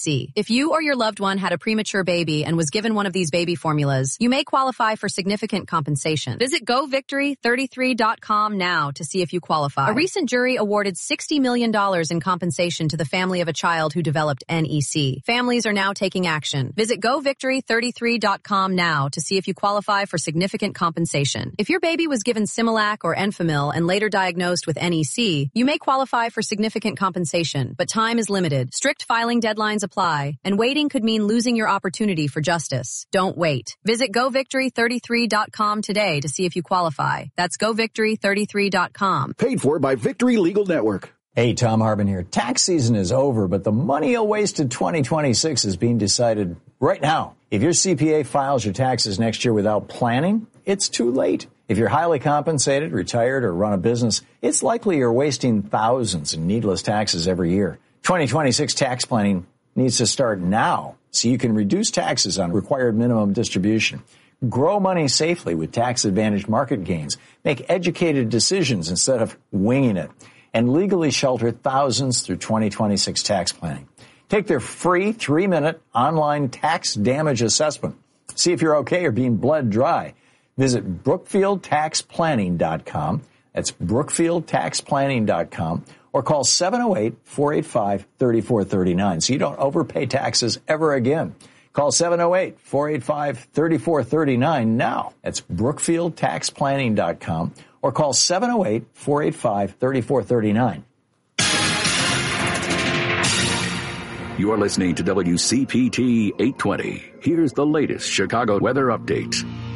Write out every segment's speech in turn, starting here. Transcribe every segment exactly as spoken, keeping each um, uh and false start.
C. If you or your loved one had a premature baby and was given one of these baby formulas, you may qualify for significant compensation. Visit go victory thirty-three dot com now to see if you qualify. A recent jury awarded sixty million dollars in compensation to the family of a child who developed N E C. Families are now taking action. Visit go victory thirty-three dot com now to see if you qualify for significant compensation. If your baby was given Similac or Enfamil and later diagnosed with N E C, you may qualify for significant compensation, but time is limited. Strict filing deadlines apply, and waiting could mean losing your opportunity for justice. Don't wait. Visit go victory thirty-three dot com today to see if you qualify. That's go victory thirty-three dot com. Paid for by Victory Legal Network. Hey, Tom Harbin here. Tax season is over, but the money you'll waste in twenty twenty-six is being decided right now. If your C P A files your taxes next year without planning, it's too late. If you're highly compensated, retired, or run a business, it's likely you're wasting thousands in needless taxes every year. twenty twenty-six tax planning needs to start now so you can reduce taxes on required minimum distribution. Grow money safely with tax-advantaged market gains. Make educated decisions instead of winging it. And legally shelter thousands through twenty twenty-six tax planning. Take their free three-minute online tax damage assessment. See if you're okay or being bled dry. Visit brookfield tax planning dot com. That's brookfield tax planning dot com. Or call seven oh eight, four eight five, three four three nine so you don't overpay taxes ever again. Call seven oh eight, four eight five, three four three nine now. That's brookfield tax planning dot com. Or call seven oh eight, four eight five, three four three nine. You are listening to W C P T eight twenty. Here's the latest Chicago weather update.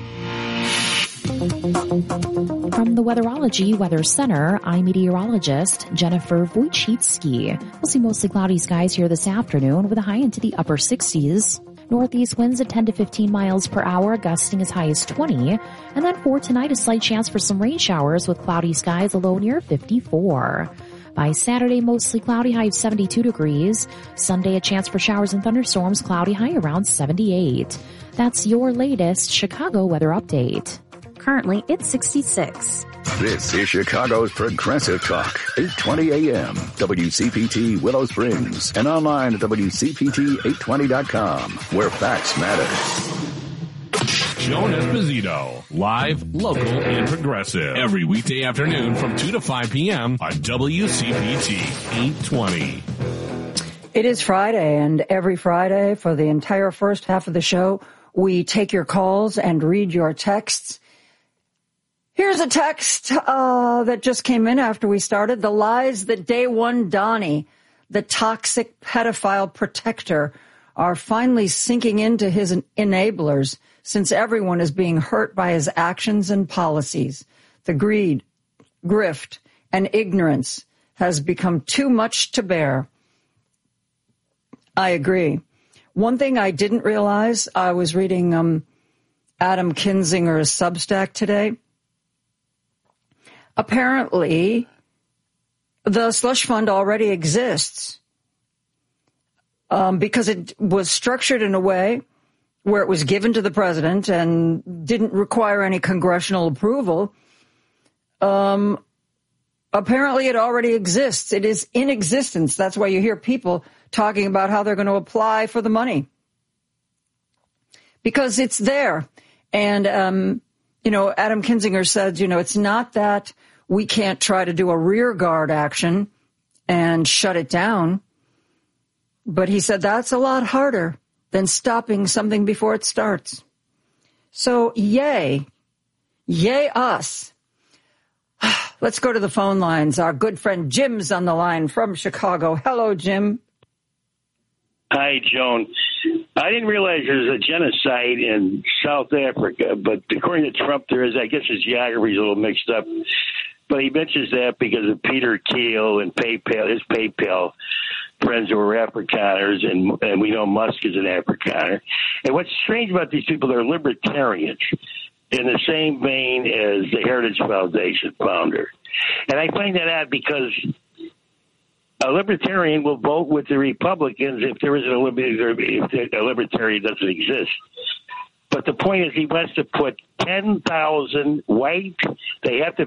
From the Weatherology Weather Center, I'm meteorologist Jennifer Wojcicki. We'll see mostly cloudy skies here this afternoon with a high into the upper sixties. Northeast winds at ten to fifteen miles per hour, gusting as high as twenty. And then for tonight, a slight chance for some rain showers with cloudy skies, a low near fifty-four. By Saturday, mostly cloudy, high of seventy-two degrees. Sunday, a chance for showers and thunderstorms, cloudy, high around seventy-eight. That's your latest Chicago weather update. Currently, it's sixty-six. This is Chicago's Progressive Talk, eight twenty a.m. W C P T Willow Springs, and online at W C P T eight twenty dot com, where facts matter. Joan Esposito, live, local, and progressive. Every weekday afternoon from two to five p.m. on W C P T eight twenty. It is Friday, and every Friday for the entire first half of the show, we take your calls and read your texts. Here's a text uh, that just came in after we started. The lies that Day One Donnie, the toxic pedophile protector, are finally sinking into his enablers since everyone is being hurt by his actions and policies. The greed, grift, and ignorance has become too much to bear. I agree. One thing I didn't realize, I was reading um, Adam Kinzinger's Substack today. Apparently, the slush fund already exists um, because it was structured in a way where it was given to the president and didn't require any congressional approval. Um, apparently, it already exists. It is in existence. That's why you hear people talking about how they're going to apply for the money, because it's there. And, um, you know, Adam Kinzinger said, you know, it's not that we can't try to do a rear guard action and shut it down. But he said that's a lot harder than stopping something before it starts. So yay, yay us. Let's go to the phone lines. Our good friend Jim's on the line from Chicago. Hello, Jim. Hi, Joan. I didn't realize there's a genocide in South Africa, but according to Trump, there is. I guess his geography is a little mixed up. But he mentions that because of Peter Thiel and PayPal, his PayPal friends who were Afrikaners, and, and we know Musk is an Afrikaner. And what's strange about these people, they're libertarians in the same vein as the Heritage Foundation founder. And I find that odd because a libertarian will vote with the Republicans if there isn't a, if a libertarian doesn't exist. But the point is he wants to put ten thousand white, they have to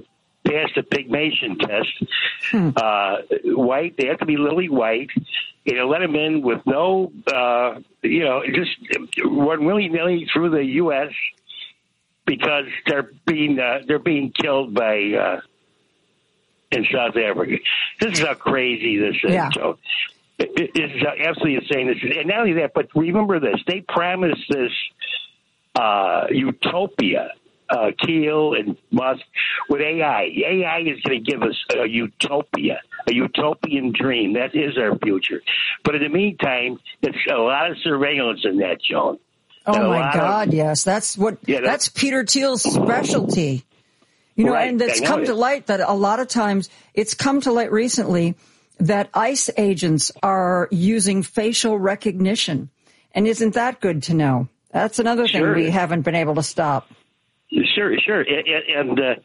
pass the pigmentation test. Hmm. Uh, white, they have to be lily white. You know, let them in with no, uh, you know, just run willy-nilly through the U S because they're being uh, they're being killed by uh, in South Africa. This is how crazy this is, yeah. Joe. It, it, it's absolutely insane. This is, and not only that, but remember this: they promised this uh, utopia. Uh, Keel and Musk with A I. A I is going to give us a utopia, a utopian dream. That is our future. But in the meantime, it's a lot of surveillance in that, Joan. Oh my God, of, yes, that's what yeah, that's Peter Thiel's specialty. You know, right, and it's come it. to light that a lot of times it's come to light recently that ICE agents are using facial recognition, and isn't that good to know? That's another thing sure. we haven't been able to stop. Sure, sure, and uh,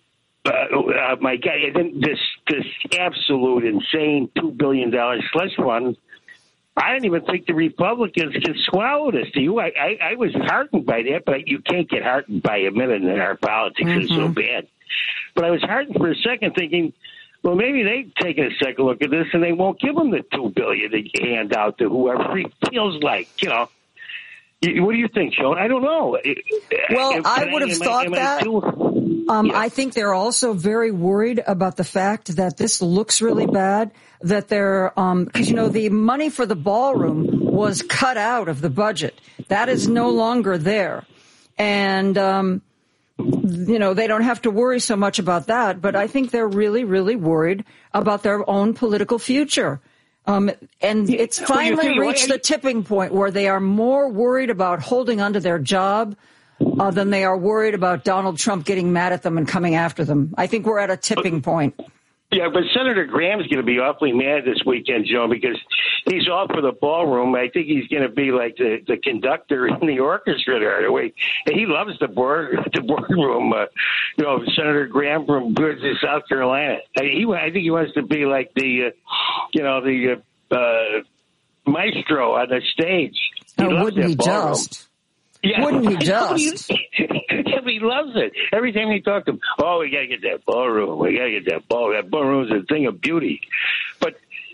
uh, my God, and then this this absolute insane two billion dollar slush fund. I don't even think the Republicans can swallow this. Do you? I, I, I was heartened by that, but you can't get heartened by a minute in our politics. Mm-hmm. It's so bad. But I was heartened for a second, thinking, well, maybe they take a second look at this and they won't give them the two billion to hand out to whoever he feels like, you know. What do you think, Sean? I don't know. Well, am, I would I, have am thought I, that. I um, yeah. I think they're also very worried about the fact that this looks really bad, that they're, um, because, you know, the money for the ballroom was cut out of the budget. That is no longer there. And, um, you know, they don't have to worry so much about that. But I think they're really, really worried about their own political future. Um, and it's finally reached the tipping point where they are more worried about holding onto their job uh, than they are worried about Donald Trump getting mad at them and coming after them. I think we're at a tipping point. Yeah, but Senator Graham's going to be awfully mad this weekend, Joe, because he's off for the ballroom. I think he's going to be like the, the conductor in the orchestra there. He loves the board, the boardroom. Uh, you know, Senator Graham from South Carolina. I, he, I think he wants to be like the, uh, you know, the uh, uh, maestro on the stage. He oh, loves wouldn't that he ballroom. just? Yeah. Wouldn't he just? He loves it. Every time we talk to him, oh, we got to get that ballroom. We got to get that ball. That ballroom is a thing of beauty. But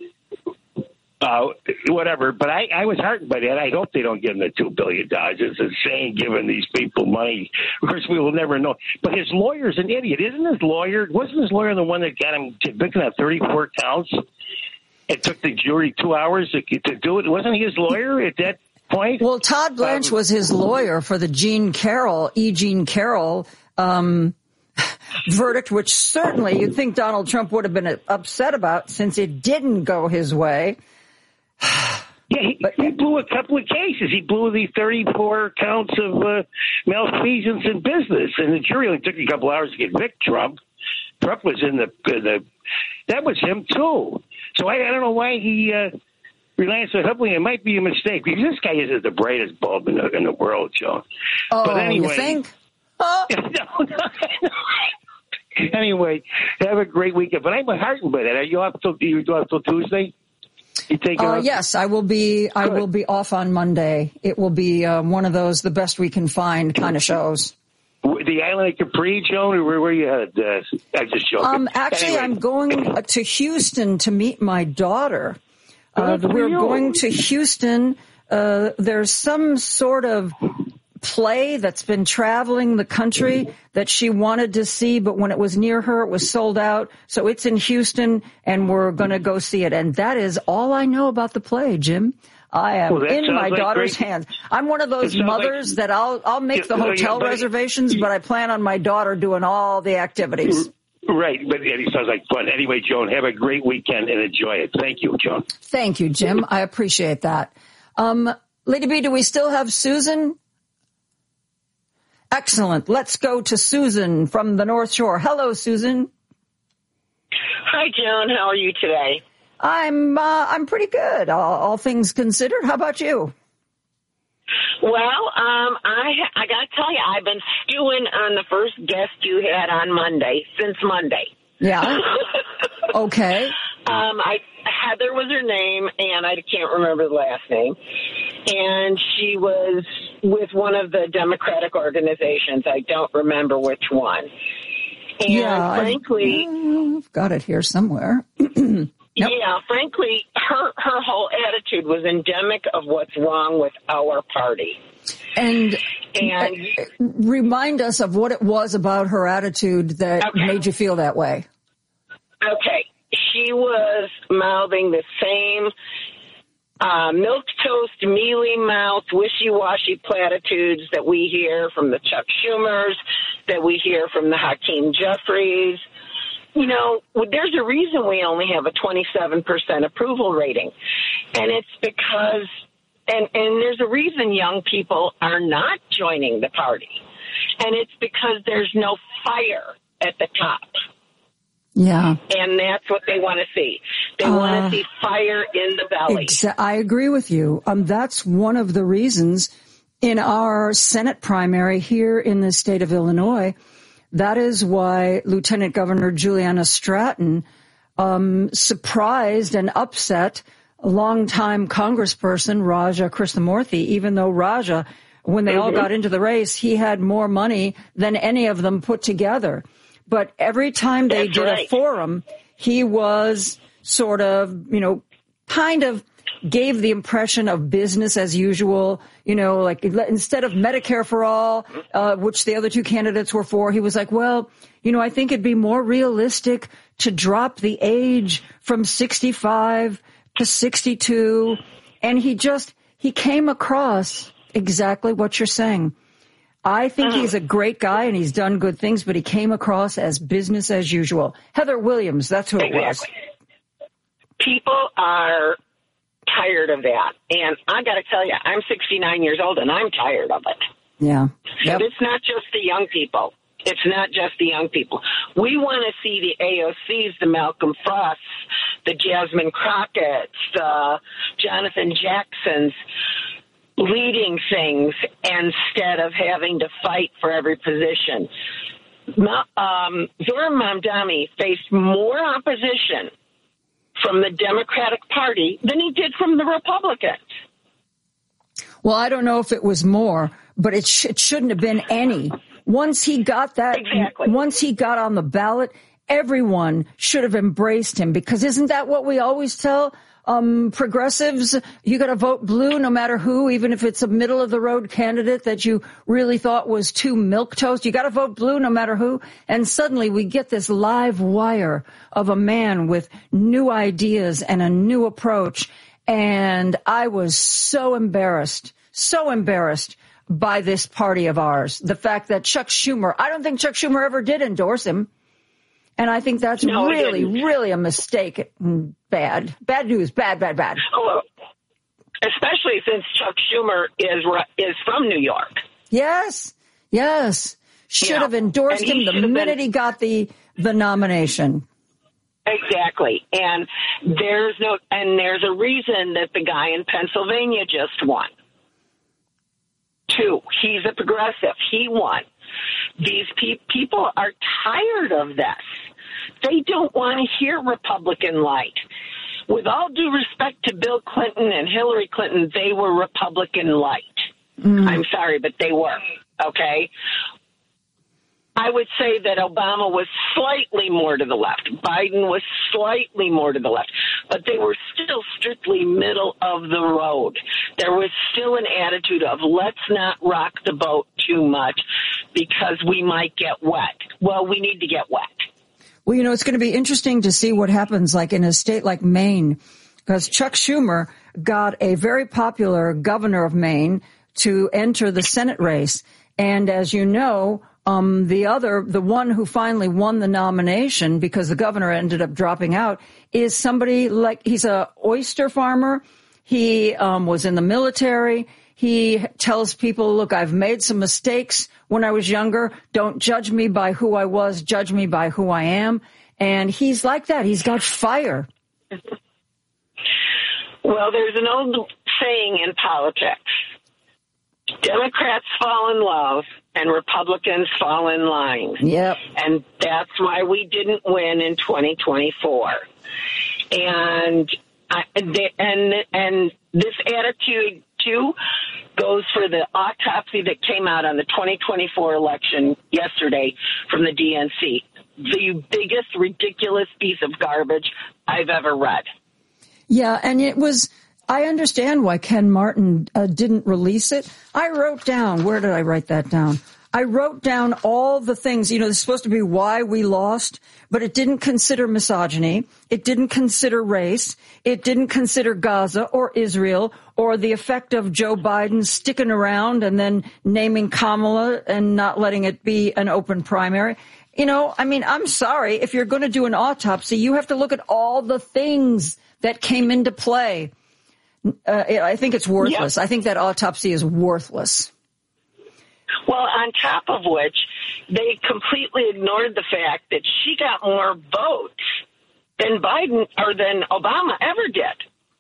uh, whatever. But I, I was heartened by that. I hope they don't give him the two billion dollars. It's insane giving these people money. Of course, we will never know. But his lawyer's an idiot. Isn't his lawyer? Wasn't his lawyer the one that got him convicted on thirty-four counts? It took the jury two hours to, to do it. Wasn't he his lawyer at that point? Well, Todd Blanche um, was his lawyer for the Jean Carroll, E. Jean Carroll um, verdict, which certainly you'd think Donald Trump would have been upset about since it didn't go his way. Yeah, he, but, he blew a couple of cases. He blew the thirty-four counts of uh, malfeasance in business, and the jury only took a couple hours to convict Trump. Trump was in the, the that was him too. So I, I don't know why he uh, relies so heavily. It might be a mistake because this guy isn't the brightest bulb in the, in the world, Joe. Oh, but anyway, you think? Oh. no, no, no. Anyway, have a great weekend. But I'm heartened by that. Are you off till you off till Tuesday? You take uh, yes, I will be. I Good. will be off on Monday. It will be uh, one of those the best we can find kind of shows. The island of Capri, Joan, or where were you headed? Uh, I'm just joking. Um, actually, anyway. I'm going to Houston to meet my daughter. Uh, we're you. going to Houston. Uh, there's some sort of play that's been traveling the country that she wanted to see, but when it was near her, it was sold out. So it's in Houston, and we're going to go see it. And that is all I know about the play, Jim. I am well, in my like daughter's great. hands. I'm one of those mothers like, that I'll I'll make the hotel yeah, reservations, but I plan on my daughter doing all the activities. Right, but it sounds like fun. Anyway, Joan, have a great weekend and enjoy it. Thank you, Joan. Thank you, Jim. I appreciate that. Um, Lady B, do we still have Susan? Excellent. Let's go to Susan from the North Shore. Hello, Susan. Hi, Joan. How are you today? I'm uh, I'm pretty good, all, all things considered. How about you? Well, um, I I got to tell you, I've been stewing on the first guest you had on Monday since Monday. Yeah. Okay. Um, I Heather was her name, and I can't remember the last name. And she was with one of the Democratic organizations. I don't remember which one. And yeah, frankly, I've got it here somewhere. Yep. Yeah, frankly, her her whole attitude was endemic of what's wrong with our party. And, and uh, remind us of what it was about her attitude that okay. made you feel that way. Okay. She was mouthing the same uh, milquetoast, mealy-mouthed, wishy-washy platitudes that we hear from the Chuck Schumers, that we hear from the Hakeem Jeffries. You know, there's a reason we only have a twenty-seven percent approval rating. And it's because, and, and there's a reason young people are not joining the party. And it's because there's no fire at the top. Yeah. And that's what they want to see. They uh, want to see fire in the belly. Exa- I agree with you. Um, that's one of the reasons in our Senate primary here in the state of Illinois. That is why Lieutenant Governor Juliana Stratton um, surprised and upset longtime Congressperson Raja Krishnamurthy, even though Raja, when they mm-hmm. all got into the race, he had more money than any of them put together. But every time they That's did right. a forum, he was sort of, you know, kind of gave the impression of business as usual, you know, like instead of Medicare for all, uh, which the other two candidates were for, he was like, well, you know, I think it'd be more realistic to drop the age from sixty-five to sixty-two. And he just, he came across exactly what you're saying. I think he's a great guy and he's done good things, but he came across as business as usual. Heather Williams, that's who exactly. it was. People are tired of that. And I got to tell you, I'm sixty-nine years old and I'm tired of it. Yeah. Yep. But it's not just the young people. It's not just the young people. We want to see the A O Cs, the Malcolm Frosts, the Jasmine Crockett's, the Jonathan Jacksons leading things instead of having to fight for every position. Um, Zoran Mamdani faced more opposition from the Democratic Party than he did from the Republicans. Well, I don't know if it was more, but it, sh- it shouldn't have been any. Once he got that, exactly. once he got on the ballot, everyone should have embraced him, because isn't that what we always tell um, progressives? You got to vote blue no matter who, even if it's a middle of the road candidate that you really thought was too milquetoast. You got to vote blue no matter who. And suddenly we get this live wire of a man with new ideas and a new approach. And I was so embarrassed, so embarrassed by this party of ours. The fact that Chuck Schumer, I don't think Chuck Schumer ever did endorse him. And I think that's no, really, really a mistake. Bad. Bad news. Bad, bad, bad. Oh, especially since Chuck Schumer is is from New York. Yes. Yes. Should yeah. have endorsed him the minute been... he got the the nomination. Exactly. And there's no and there's a reason that the guy in Pennsylvania just won. Two, he's a progressive. He won. These pe- people are tired of this. They don't want to hear Republican light. With all due respect to Bill Clinton and Hillary Clinton, they were Republican light. Mm. I'm sorry, but they were. Okay? I would say that Obama was slightly more to the left. Biden was slightly more to the left. But they were still strictly middle of the road. There was still an attitude of let's not rock the boat too much because we might get wet. Well, we need to get wet. Well, you know, it's going to be interesting to see what happens like in a state like Maine, because Chuck Schumer got a very popular governor of Maine to enter the Senate race. And as you know, Um, the other, the one who finally won the nomination because the governor ended up dropping out, is somebody like, he's a oyster farmer. He um, was in the military. He tells people, look, I've made some mistakes when I was younger. Don't judge me by who I was. Judge me by who I am. And he's like that. He's got fire. Well, there's an old saying in politics. Democrats fall in love and Republicans fall in line. Yep. And that's why we didn't win in twenty twenty-four. And I, and and this attitude too goes for the autopsy that came out on the twenty twenty-four election yesterday from the D N C. the biggest ridiculous piece of garbage I've ever read. Yeah, and it was, I understand why Ken Martin uh, didn't release it. I wrote down, where did I write that down? I wrote down all the things, you know, this is supposed to be why we lost, but it didn't consider misogyny. It didn't consider race. It didn't consider Gaza or Israel or the effect of Joe Biden sticking around and then naming Kamala and not letting it be an open primary. You know, I mean, I'm sorry. If you're going to do an autopsy, you have to look at all the things that came into play. Uh, I think it's worthless. Yep. I think that autopsy is worthless. Well, on top of which, they completely ignored the fact that she got more votes than Biden or than Obama ever did.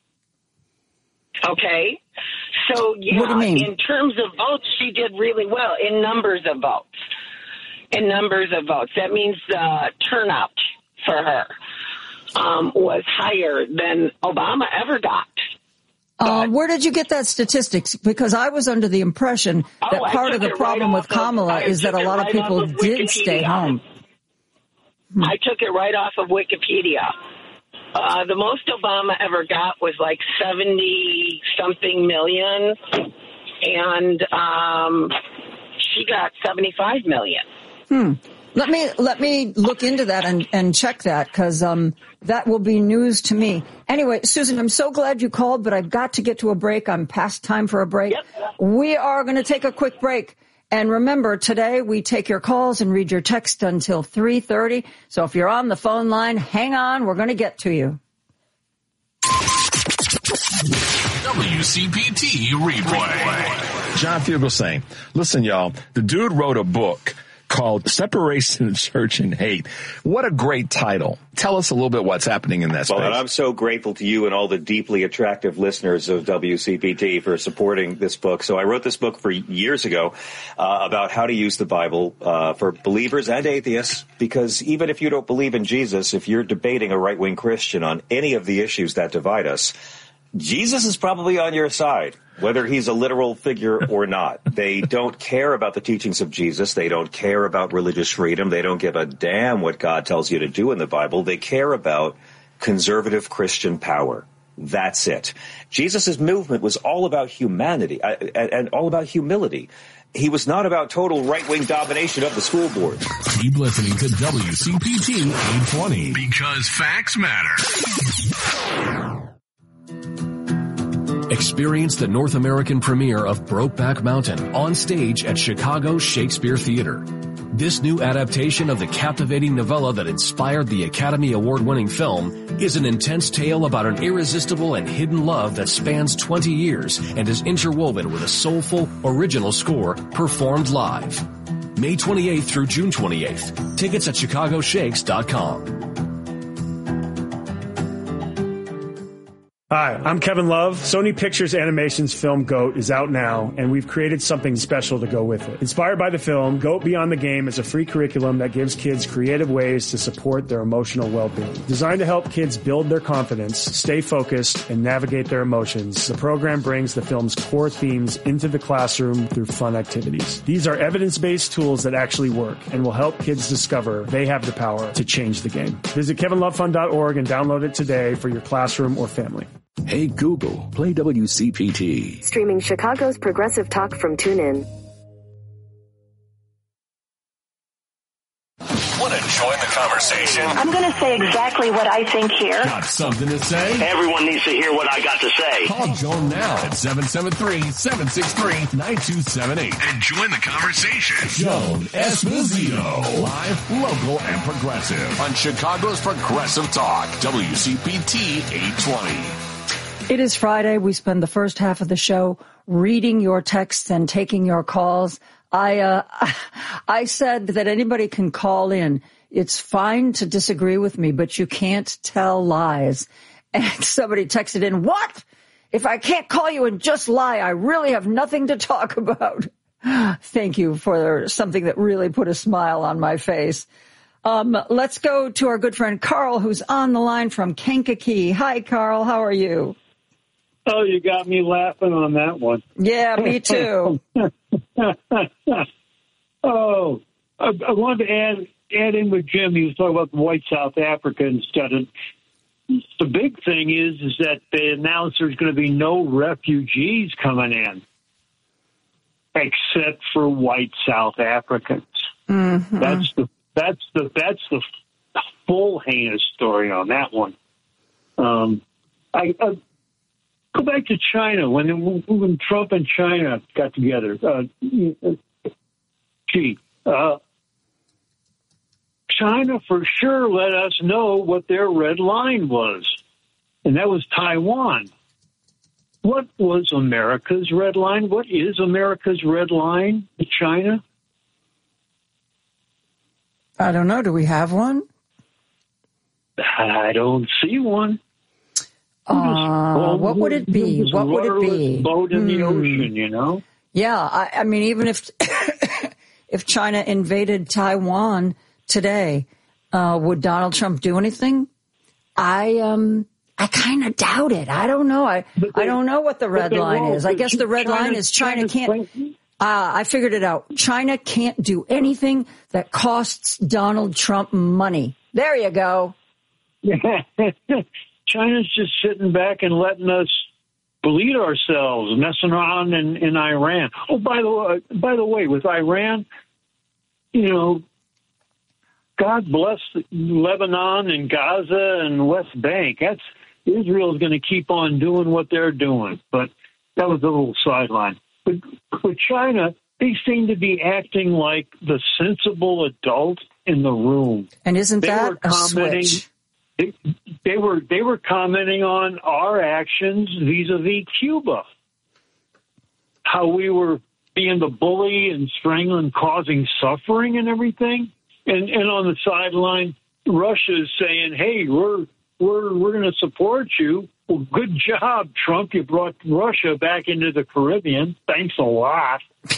Okay? So, yeah, what do you mean? In terms of votes, she did really well in numbers of votes. In numbers of votes. That means the turnout for her um, was higher than Obama ever got. Uh, where did you get that statistics? Because I was under the impression that oh, part of the problem right with Kamala of, is that a lot right of people of did stay home. Hmm. I took it right off of Wikipedia. Uh, the most Obama ever got was like seventy-something million, and um, she got seventy-five million. Hmm. Let me let me look into that and, and check that, because um, that will be news to me. Anyway, Susan, I'm so glad you called, but I've got to get to a break. I'm past time for a break. Yep. We are going to take a quick break. And remember, today we take your calls and read your text until three thirty. So if you're on the phone line, hang on. We're going to get to you. W C P T Replay. John Fugelsang. Listen, y'all, the dude wrote a book called Separation of Church and Hate. What a great title. Tell us a little bit what's happening in that space. Well, and I'm so grateful to you and all the deeply attractive listeners of W C P T for supporting this book. So I wrote this book for years ago uh, about how to use the Bible uh, for believers and atheists, because even if you don't believe in Jesus, if you're debating a right-wing Christian on any of the issues that divide us, Jesus is probably on your side, whether he's a literal figure or not. They don't care about the teachings of Jesus. They don't care about religious freedom. They don't give a damn what God tells you to do in the Bible. They care about conservative Christian power. That's it. Jesus' movement was all about humanity uh, and all about humility. He was not about total right-wing domination of the school board. Keep listening to W C P T eight twenty, because facts matter. Experience the North American premiere of Brokeback Mountain on stage at Chicago's Shakespeare Theater. This new adaptation of the captivating novella that inspired the Academy Award-winning film is an intense tale about an irresistible and hidden love that spans twenty years and is interwoven with a soulful, original score performed live. May twenty-eighth through June twenty-eighth. Tickets at chicago shakes dot com. Hi, I'm Kevin Love. Sony Pictures Animation's film GOAT is out now, and we've created something special to go with it. Inspired by the film, GOAT Beyond the Game is a free curriculum that gives kids creative ways to support their emotional well-being. Designed to help kids build their confidence, stay focused, and navigate their emotions, the program brings the film's core themes into the classroom through fun activities. These are evidence-based tools that actually work and will help kids discover they have the power to change the game. Visit kevin love fund dot org and download it today for your classroom or family. Hey Google, play W C P T. Streaming Chicago's progressive talk from TuneIn. Want to join the conversation? I'm going to say exactly what I think here. Got something to say? Everyone needs to hear what I got to say. Call Joan now at seven seven three, seven six three, nine two seven eight and join the conversation. Joan Esposito, live, local, and progressive on Chicago's Progressive Talk, W C P T eight twenty. It is Friday. We spend the first half of the show reading your texts and taking your calls. I uh, I said that anybody can call in. It's fine to disagree with me, but you can't tell lies. And somebody texted in, what? If I can't call you and just lie, I really have nothing to talk about. Thank you for something that really put a smile on my face. Um, let's go to our good friend Carl, who's on the line from Kankakee. Hi, Carl. How are you? Oh, you got me laughing on that one. Yeah, me too. oh, I, I wanted to add, add in with Jim. He was talking about the white South Africa instead. And the big thing is, is that they announced there's going to be no refugees coming in, except for white South Africans. Mm-hmm. That's the that's the that's the full heinous story on that one. Um, I, I go back to China when when Trump and China got together. Uh, gee, uh, China for sure let us know what their red line was, and that was Taiwan. What was America's red line? What is America's red line to China? I don't know. Do we have one? I don't see one. Uh, what would it be? What would it be? Boat in the Hmm. ocean, you know? Yeah, I, I mean, even if if China invaded Taiwan today, uh, would Donald Trump do anything? I um, I kind of doubt it. I don't know. I they, I don't know what the red line won't. is. I guess the red China, line is China China's can't. Uh, I figured it out. China can't do anything that costs Donald Trump money. There you go. China's just sitting back and letting us bleed ourselves, messing around in, in Iran. Oh, by the way, by the way, with Iran, you know, God bless Lebanon and Gaza and West Bank. That's Israel's going to keep on doing what they're doing. But that was a little sideline. But with China, they seem to be acting like the sensible adult in the room. And isn't they that were a commenting, switch? They, they were they were commenting on our actions vis-a-vis Cuba, how we were being the bully and strangling, causing suffering and everything. And and on the sideline, Russia's saying, "Hey, we're we're we're going to support you." Well, good job, Trump. You brought Russia back into the Caribbean. Thanks a lot.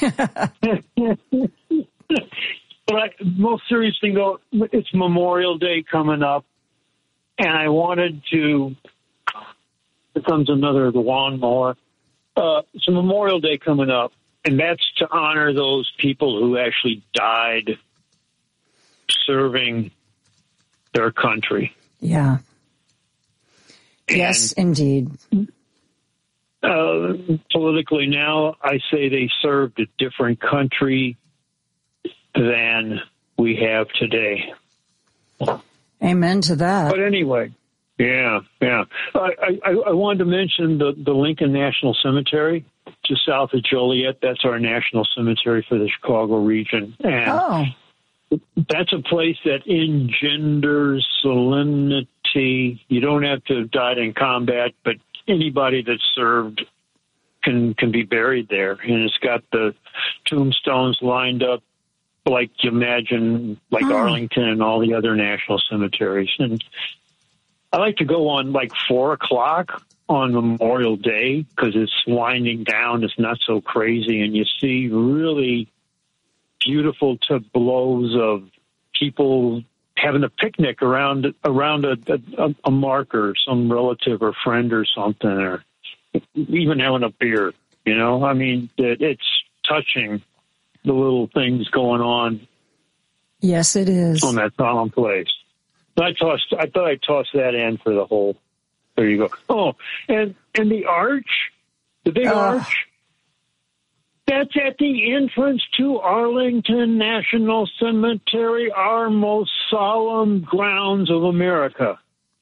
But I, most seriously, though, it's Memorial Day coming up, and I wanted to. Here comes another the lawnmower. Uh, it's a Memorial Day coming up, and that's to honor those people who actually died serving their country. Yeah. And, yes, indeed. Uh, politically now, I say they served a different country than we have today. Amen to that. But anyway, yeah, yeah. I, I, I wanted to mention the, the Lincoln National Cemetery just south of Joliet. That's our national cemetery for the Chicago region. And oh. That's a place that engenders solemnity. You don't have to have died in combat, but anybody that served can can be buried there. And it's got the tombstones lined up like you imagine, like oh. Arlington and all the other national cemeteries. And I like to go on like four o'clock on Memorial Day because it's winding down. It's not so crazy. And you see really beautiful tableaus of people having a picnic around around a, a, a marker, some relative or friend or something, or even having a beer. You know, I mean, it, it's touching the little things going on. Yes, it is on that solemn place. I tossed. I thought I'd toss that in for the whole. There you go. Oh, and and the arch, the big uh. arch. That's at the entrance to Arlington National Cemetery, our most solemn grounds of America.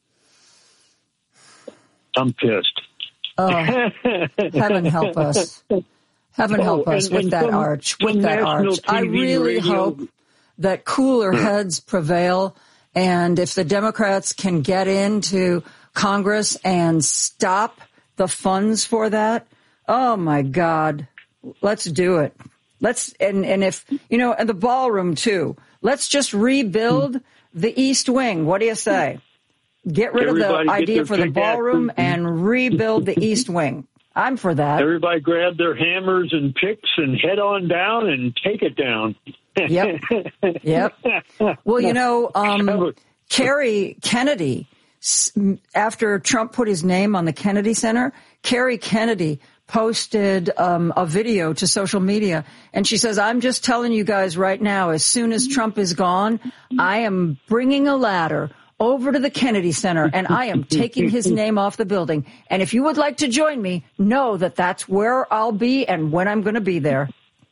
I'm pissed. Oh, heaven help us. Heaven oh, help us and, with and that some, arch, with that arch. I really radio. hope that cooler heads prevail. And if the Democrats can get into Congress and stop the funds for that, oh, my God. Let's do it. Let's and, and if, you know, and the ballroom, too. Let's just rebuild the East Wing. What do you say? Get rid Everybody of the idea for the pickaxes. ballroom and rebuild the East Wing. I'm for that. Everybody grab their hammers and picks and head on down and take it down. Yep. Yep. Well, you know, um, Kerry Kennedy, after Trump put his name on the Kennedy Center, Kerry Kennedy posted um, a video to social media, and she says, I'm just telling you guys right now, as soon as Trump is gone, I am bringing a ladder over to the Kennedy Center, and I am taking his name off the building. And if you would like to join me, know that that's where I'll be and when I'm going to be there.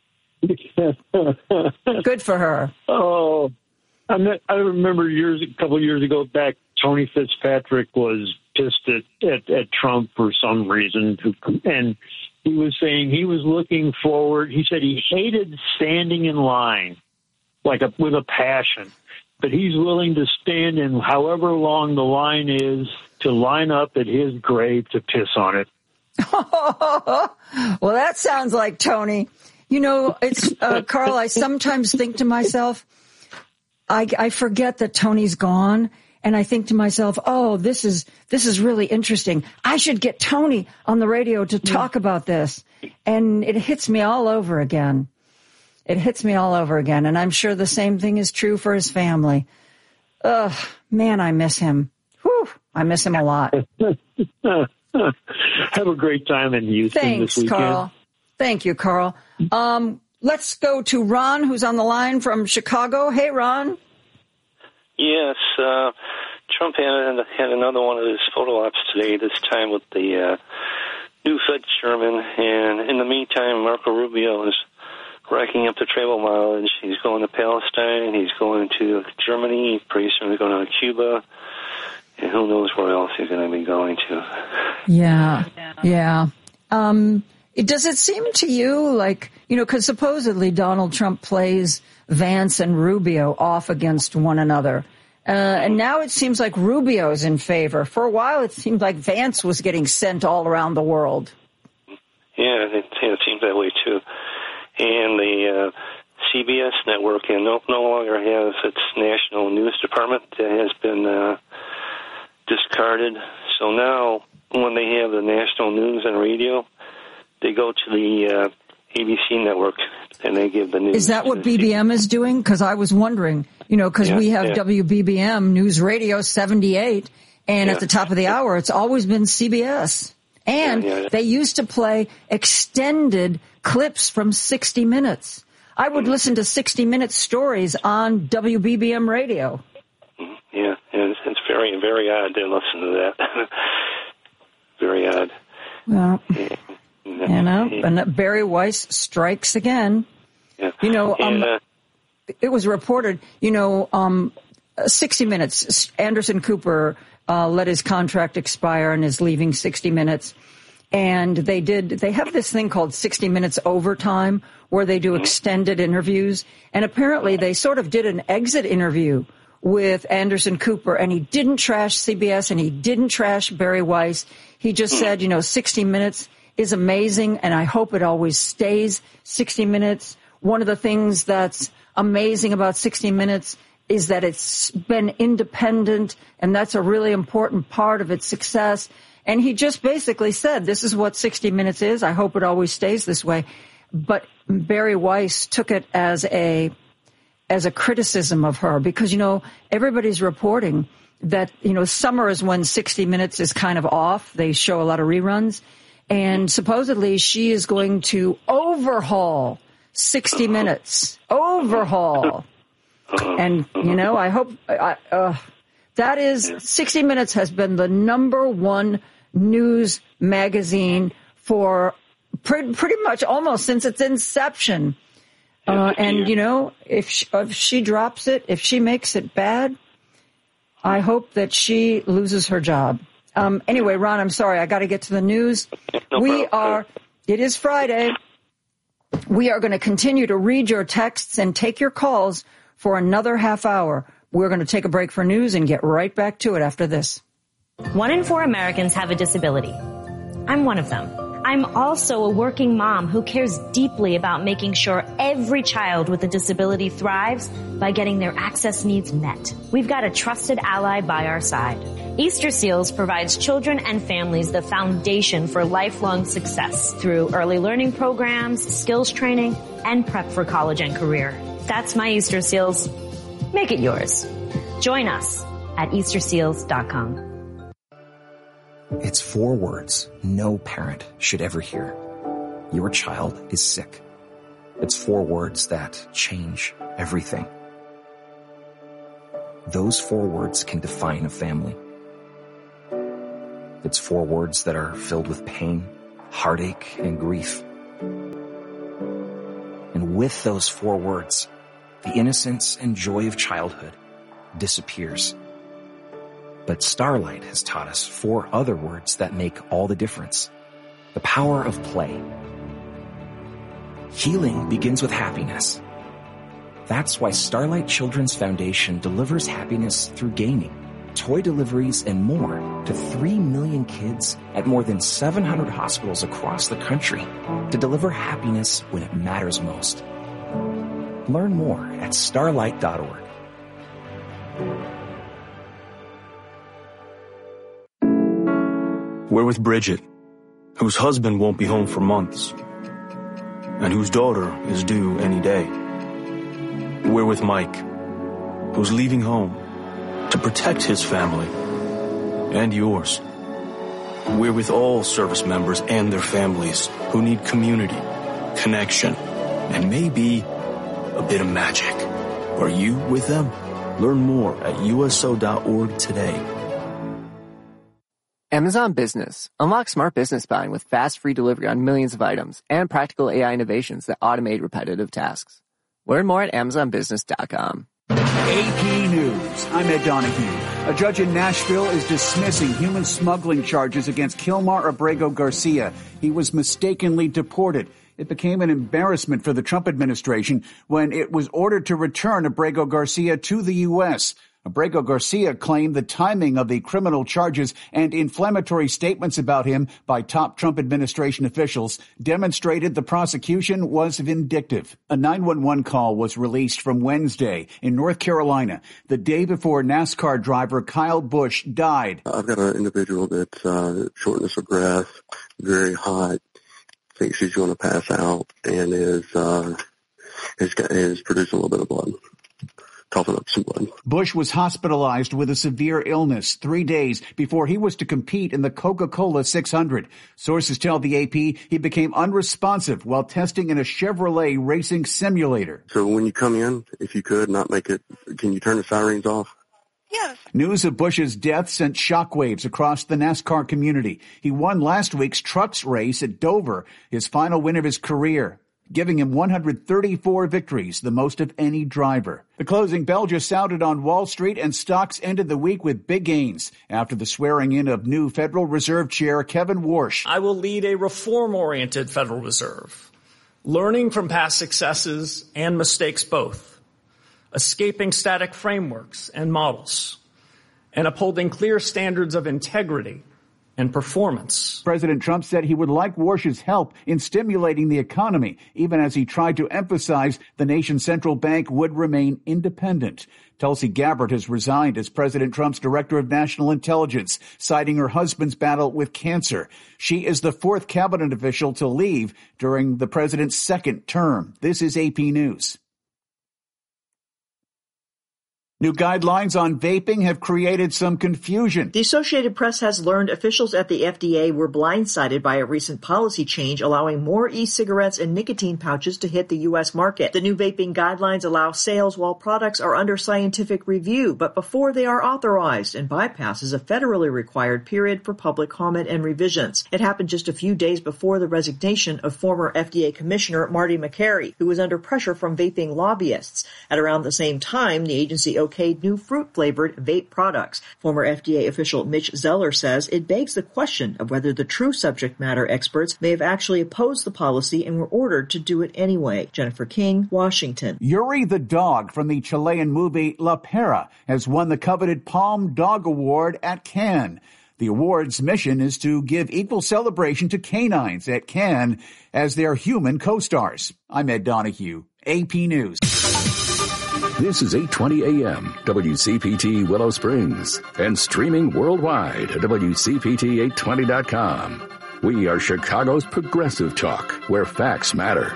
Good for her. Oh, I, met, I remember years, a couple of years ago back, Tony Fitzpatrick was pissed at, at, at Trump for some reason, and he was saying he was looking forward. He said he hated standing in line, like a, with a passion, but he's willing to stand in however long the line is to line up at his grave to piss on it. Well, that sounds like Tony. You know, it's uh, Carl, I sometimes think to myself, I, I forget that Tony's gone. And I think to myself, oh, this is this is really interesting. I should get Tony on the radio to talk about this. And it hits me all over again. It hits me all over again. And I'm sure the same thing is true for his family. Ugh, man, I miss him. Whew, I miss him a lot. Have a great time in Houston Thanks, this weekend. Carl. Thank you, Carl. Um, let's go to Ron, who's on the line from Chicago. Hey, Ron. Yes, uh, Trump had, had another one of his photo ops today, this time with the uh, new Fed chairman. And in the meantime, Marco Rubio is racking up the travel mileage. He's going to Palestine. He's going to Germany. Pretty soon he's going to Cuba. And who knows where else he's going to be going to. Yeah, yeah. Um, it, does it seem to you like, you know, because supposedly Donald Trump plays Vance and Rubio off against one another. Uh, and now it seems like Rubio's in favor. For a while, it seemed like Vance was getting sent all around the world. Yeah, it, it seems that way, too. And the uh, C B S network and no, no longer has its national news department that has been uh, discarded. So now, when they have the national news and radio, they go to the uh, A B C network and they give the news. Is that what B B M is doing? Because I was wondering, you know, because yeah, we have yeah. W B B M News Radio seventy-eight, and yeah. at the top of the hour, it's always been C B S. And yeah, yeah. they used to play extended clips from sixty minutes. I would mm-hmm. listen to sixty minute stories on W B B M radio. Mm-hmm. Yeah, and it's, it's very, very odd to listen to that. Very odd. Well, yeah. You know, and Barry Weiss strikes again. Yeah. You know, um, and, uh, it was reported, you know, um, sixty minutes, Anderson Cooper uh, let his contract expire and is leaving sixty minutes. And they did, they have this thing called sixty minutes overtime where they do extended interviews. And apparently they sort of did an exit interview with Anderson Cooper, and he didn't trash C B S and he didn't trash Barry Weiss. He just said, you know, sixty minutes is amazing, and I hope it always stays sixty minutes. One of the things that's amazing about sixty minutes is that it's been independent, and that's a really important part of its success. And he just basically said, this is what sixty minutes is. I hope it always stays this way. But Barry Weiss took it as a as a criticism of her because, you know, everybody's reporting that, you know, summer is when sixty minutes is kind of off. They show a lot of reruns. And supposedly she is going to overhaul sixty minutes. Overhaul. And, you know, I hope I, uh, that is sixty minutes has been the number one news magazine for pre- pretty much almost since its inception. Uh, and, you know, if she, if she drops it, if she makes it bad, I hope that she loses her job. Um, anyway, Ron, I'm sorry. I got to get to the news. No we problem. are, it is Friday. We are going to continue to read your texts and take your calls for another half hour. We're going to take a break for news and get right back to it after this. One in four Americans have a disability. I'm one of them. I'm also a working mom who cares deeply about making sure every child with a disability thrives by getting their access needs met. We've got a trusted ally by our side. Easter Seals provides children and families the foundation for lifelong success through early learning programs, skills training, and prep for college and career. That's my Easter Seals. Make it yours. Join us at Easter Seals dot com. It's four words no parent should ever hear. your child is sick. It's four words that change everything. Those four words can define a family. It's four words that are filled with pain, heartache, and grief. And with those four words, the innocence and joy of childhood disappears. But Starlight has taught us four other words that make all the difference. The power of play. Healing begins with happiness. That's why Starlight Children's Foundation delivers happiness through gaming, toy deliveries, and more to three million kids at more than seven hundred hospitals across the country to deliver happiness when it matters most. Learn more at starlight dot org. We're with Bridget, whose husband won't be home for months, and whose daughter is due any day. We're with Mike, who's leaving home to protect his family and yours. We're with all service members and their families who need community, connection, and maybe a bit of magic. Are you with them? Learn more at U S O dot org today. Amazon Business. Unlock smart business buying with fast, free delivery on millions of items and practical A I innovations that automate repetitive tasks. Learn more at amazon business dot com. A P News. I'm Ed Donahue. A judge in Nashville is dismissing human smuggling charges against Kilmar Abrego Garcia. He was mistakenly deported. It became an embarrassment for the Trump administration when it was ordered to return Abrego Garcia to the U S. Abrego Garcia claimed the timing of the criminal charges and inflammatory statements about him by top Trump administration officials demonstrated the prosecution was vindictive. A nine one one call was released from Wednesday in North Carolina, the day before NASCAR driver Kyle Busch died. I've got an individual that's uh, shortness of breath, very hot, thinks she's going to pass out, and is uh, is, is producing a little bit of blood. Coughing up some blood. Busch was hospitalized with a severe illness three days before he was to compete in the Coca-Cola six hundred. Sources tell the A P he became unresponsive while testing in a Chevrolet racing simulator. So when you come in, if you could not make it, can you turn the sirens off? Yes. News of Busch's death sent shockwaves across the NASCAR community. He won last week's trucks race at Dover, his final win of his career, giving him one hundred thirty-four victories, the most of any driver. The closing bell just sounded on Wall Street, and stocks ended the week with big gains after the swearing in of new Federal Reserve Chair Kevin Warsh. I will lead a reform-oriented Federal Reserve, learning from past successes and mistakes both, escaping static frameworks and models, and upholding clear standards of integrity and performance. President Trump said he would like Warsh's help in stimulating the economy, even as he tried to emphasize the nation's central bank would remain independent. Tulsi Gabbard has resigned as President Trump's Director of National Intelligence, citing her husband's battle with cancer. She is the fourth cabinet official to leave during the president's second term. This is A P News. New guidelines on vaping have created some confusion. The Associated Press has learned officials at the F D A were blindsided by a recent policy change allowing more e-cigarettes and nicotine pouches to hit the U S market. The new vaping guidelines allow sales while products are under scientific review, but before they are authorized, and bypasses a federally required period for public comment and revisions. It happened just a few days before the resignation of former F D A Commissioner Marty Makary, who was under pressure from vaping lobbyists. At around the same time, the agency okayed new fruit-flavored vape products. Former F D A official Mitch Zeller says it begs the question of whether the true subject matter experts may have actually opposed the policy and were ordered to do it anyway. Jennifer King, Washington. Yuri the dog from the Chilean movie La Perra has won the coveted Palm Dog Award at Cannes. The award's mission is to give equal celebration to canines at Cannes as their human co-stars. I'm Ed Donahue, A P News. This is eight twenty A M, W C P T Willow Springs, and streaming worldwide at W C P T eight twenty dot com. We are Chicago's progressive talk, where facts matter.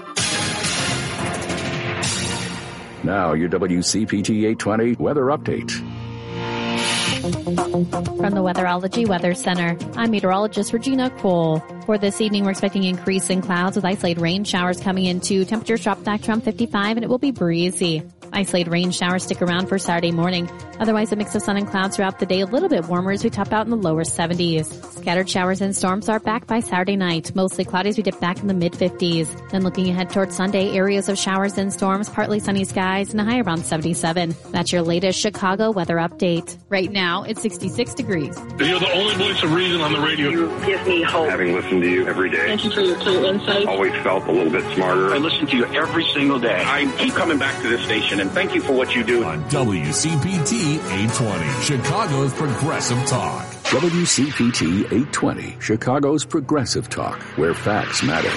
Now your W C P T eight twenty weather update. From the Weatherology Weather Center, I'm meteorologist Regina Cole. For this evening, we're expecting increase in clouds with isolated rain showers coming into. Temperatures drop back to around fifty-five and it will be breezy. Isolated rain showers stick around for Saturday morning. Otherwise, a mix of sun and clouds throughout the day, a little bit warmer as we top out in the lower seventies. Scattered showers and storms are back by Saturday night. Mostly cloudy as we dip back in the mid-fifties. Then looking ahead towards Sunday, areas of showers and storms, partly sunny skies, and a high around seventy-seven. That's your latest Chicago weather update. Right now, it's sixty-six degrees. You're the only voice of reason on the radio. You give me hope. Having listened to you every day. Thank you for your clear insight. Always felt a little bit smarter. I listen to you every single day. I keep coming back to this station, and thank you for what you do. On W C P T eight twenty, Chicago's Progressive Talk. W C P T eight twenty, Chicago's Progressive Talk, where facts matter.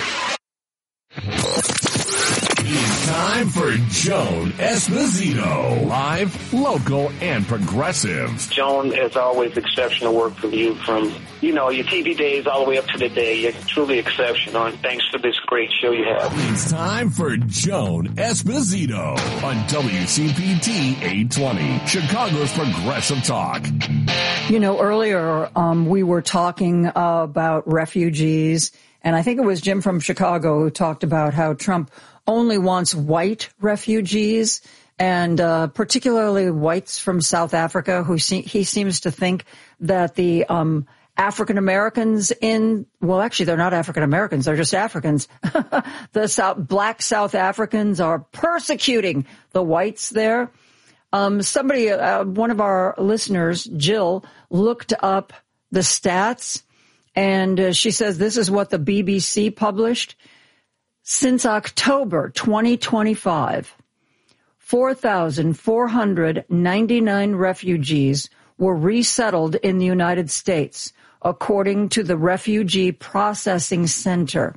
It's time for Joan Esposito. Live, local, and progressive. Joan, as always, exceptional work from you from, you know, your T V days all the way up to the day. You're truly exceptional, and thanks for this great show you have. It's time for Joan Esposito on W C P T eight twenty, Chicago's Progressive Talk. You know, earlier um, we were talking uh, about refugees, and I think it was Jim from Chicago who talked about how Trump only wants white refugees, and uh, particularly whites from South Africa, who se- he seems to think that the um, African Americans in, well, actually, they're not African Americans, they're just Africans. The South, black South Africans are persecuting the whites there. Um, somebody, uh, one of our listeners, Jill, looked up the stats, and uh, she says this is what the B B C published. Since October twenty twenty-five, four thousand four hundred ninety-nine refugees were resettled in the United States, according to the Refugee Processing Center.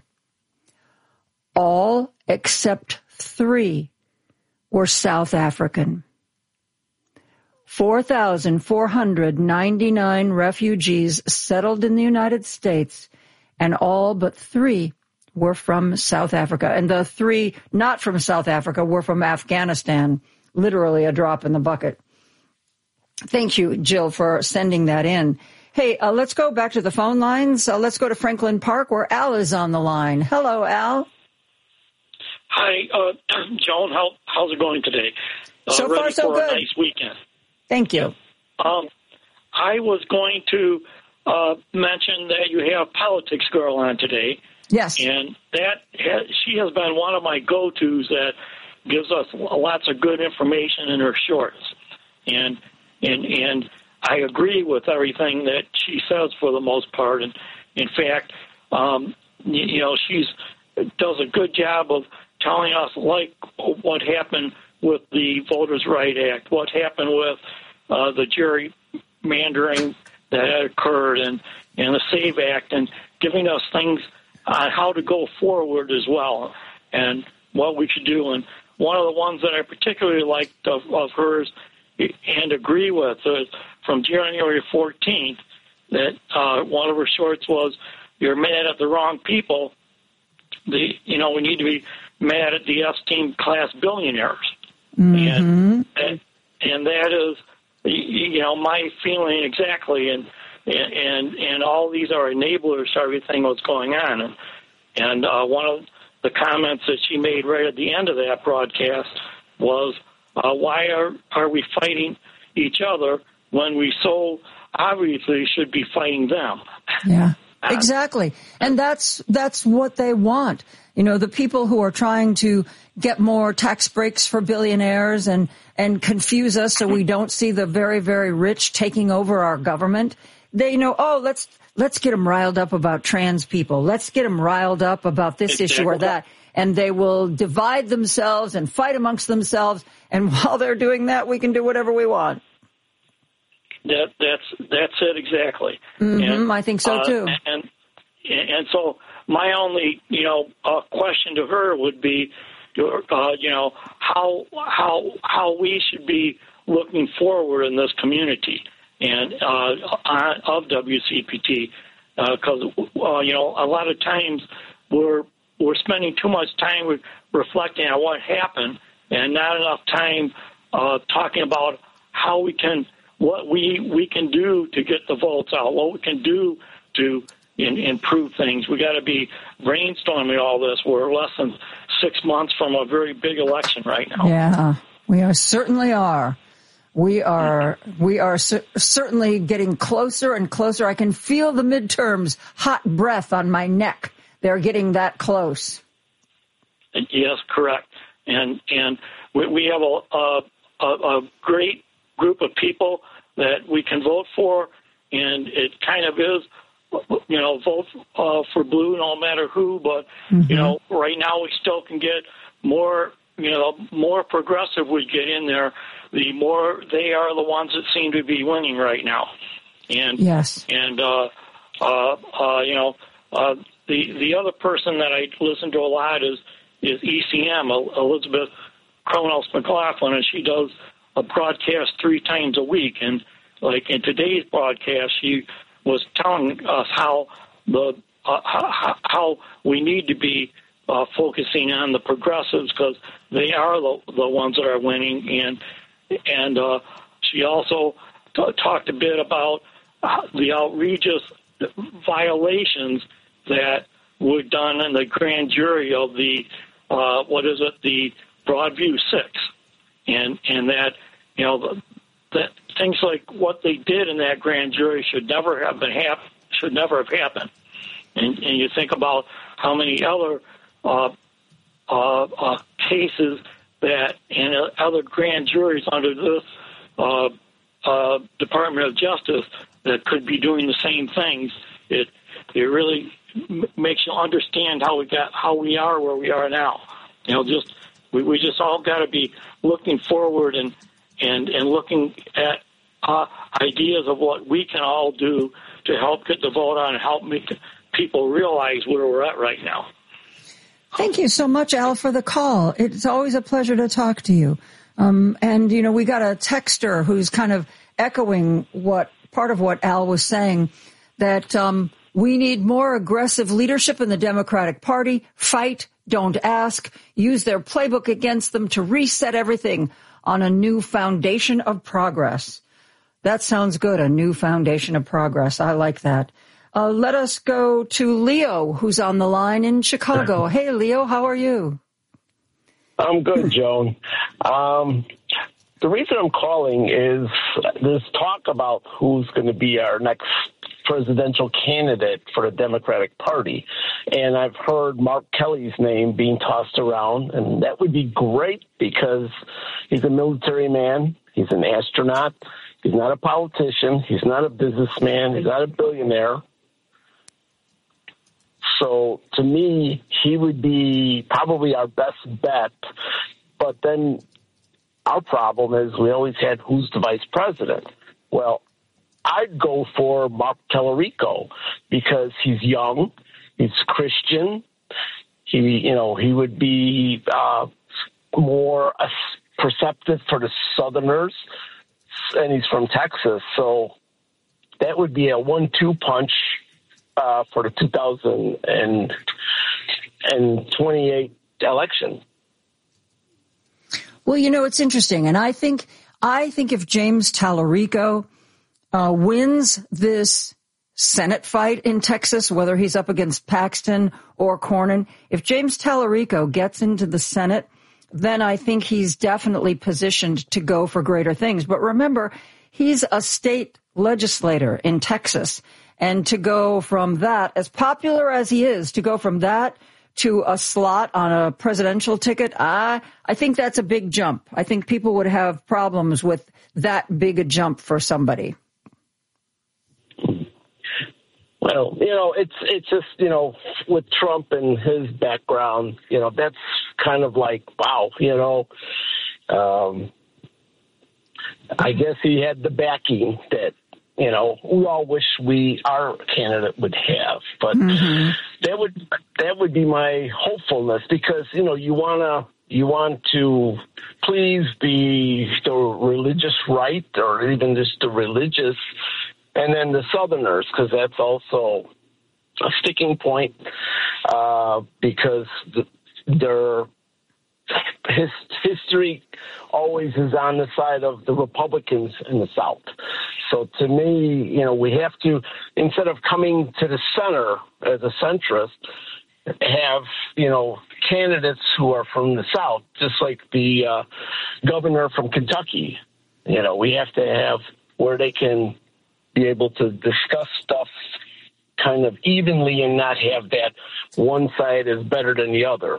All except three were South African. four thousand four hundred ninety-nine refugees settled in the United States, and all but three were from South Africa. And the three not from South Africa were from Afghanistan, literally a drop in the bucket. Thank you, Jill, for sending that in. Hey, uh, let's go back to the phone lines. Uh, let's go to Franklin Park, where Al is on the line. Hello, Al. Hi, uh, Joan. How, how's it going today? Uh, so far, so for good. A nice weekend. Thank you. Um, I was going to uh, mention that you have Politics Girl on today. Yes. And that has, she has been one of my go-tos that gives us lots of good information in her shorts. And and and I agree with everything that she says for the most part. And in fact, um, you, you know, she's does a good job of telling us like what happened with the Voters' Right Act, what happened with uh, the gerrymandering that had occurred, and and the SAVE Act, and giving us things on how to go forward as well, and what we should do. And one of the ones that I particularly liked of, of hers and agree with is from January fourteenth, that uh, one of her shorts was, "You're mad at the wrong people. The you know we need to be mad at the Epstein class billionaires." Mm-hmm. And, and and that is you know my feeling exactly. And And, and and all these are enablers to everything that's going on. And, and uh, one of the comments that she made right at the end of that broadcast was, uh, why are, are we fighting each other when we so obviously should be fighting them? Yeah, exactly. And that's that's what they want. You know, the people who are trying to get more tax breaks for billionaires and, and confuse us so we don't see the very, very rich taking over our government. They know, oh, let's let's get them riled up about trans people. Let's get them riled up about this exactly. issue or that. And they will divide themselves and fight amongst themselves. And while they're doing that, we can do whatever we want. That that's that's it exactly. Mm-hmm, and, I think so too. Uh, and and so my only you know uh, question to her would be, uh, you know, how how how we should be looking forward in this community. And uh, of W C P T, because uh, uh, you know a lot of times we're we're spending too much time re- reflecting on what happened, and not enough time uh, talking about how we can what we we can do to get the votes out, what we can do to in, improve things. We got to be brainstorming all this. We're less than six months from a very big election right now. Yeah, we are certainly are. We are we are cer- certainly getting closer and closer. I can feel the midterms hot breath on my neck. They're getting that close. Yes, correct. And and we, we have a, a a great group of people that we can vote for, and it kind of is, you know, vote uh, for blue no matter who. But mm-hmm. you know, right now we still can get more. You know, more progressive we get in there, the more they are the ones that seem to be winning right now. And yes, and uh, uh, uh, you know, uh, the the other person that I listen to a lot is is E C M, Elizabeth Kronos McLaughlin, and she does a broadcast three times a week. And like in today's broadcast, she was telling us how the uh, how, how we need to be uh, focusing on the progressives because they are the, the ones that are winning. And and uh, she also t- talked a bit about the outrageous violations that were done in the grand jury of the uh, what is it the Broadview Six, and and that you know that things like what they did in that grand jury should never have been hap- should never have happened. And, and you think about how many other uh, uh, uh, cases that in uh, other grand juries under this uh, uh, Department of Justice that could be doing the same things. It it really m- makes you understand how we got how we are where we are now. You know, just we, we just all got to be looking forward and and and looking at uh, ideas of what we can all do to help get the vote on and help make people realize where we're at right now. Thank you so much, Al, for the call. It's always a pleasure to talk to you. Um, and, you know, we got a texter who's kind of echoing what part of what Al was saying, that um, we need more aggressive leadership in the Democratic Party. Fight, don't ask. Use their playbook against them to reset everything on a new foundation of progress. That sounds good, a new foundation of progress. I like that. Uh, let us go to Leo, who's on the line in Chicago. Hey, Leo, how are you? I'm good, Joan. Um, the reason I'm calling is there's talk about who's going to be our next presidential candidate for the Democratic Party. And I've heard Mark Kelly's name being tossed around, and that would be great because he's a military man. He's an astronaut. He's not a politician. He's not a businessman. He's not a billionaire. So to me, he would be probably our best bet. But then our problem is we always had who's the vice president. Well, I'd go for Mark Tallarico because he's young, he's Christian. He, you know, he would be uh, more uh, perceptive for the Southerners, and he's from Texas. So that would be a one two punch uh, for the two thousand twenty-eight election. Well, you know, it's interesting. And I think I think if James Tallarico uh, wins this Senate fight in Texas, whether he's up against Paxton or Cornyn, if James Tallarico gets into the Senate, then I think he's definitely positioned to go for greater things. But remember, he's a state legislator in Texas. And to go from that, as popular as he is, to go from that to a slot on a presidential ticket, I, I think that's a big jump. I think people would have problems with that big a jump for somebody. Well, you know, it's it's just, you know, with Trump and his background, you know, that's kind of like, wow, you know, um, I guess he had the backing that, you know, we all wish we our candidate would have. But mm-hmm. that would that would be my hopefulness because, you know, you wanna you want to please the the religious right or even just the religious. And then the Southerners, because that's also a sticking point, uh, because the, they're his, history always is on the side of the Republicans in the South. So to me, you know, we have to, instead of coming to the center as a centrist, have, you know, candidates who are from the South, just like the uh, governor from Kentucky. You know, we have to have where they can be able to discuss stuff kind of evenly and not have that one side is better than the other.